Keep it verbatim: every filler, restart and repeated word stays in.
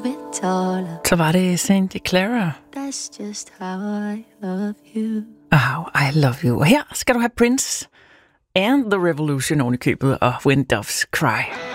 Så var det Saint Clara. That's just how I love you. How I love you. Og her skal du have Prince and the Revolution oven i købet og When Doves Cry.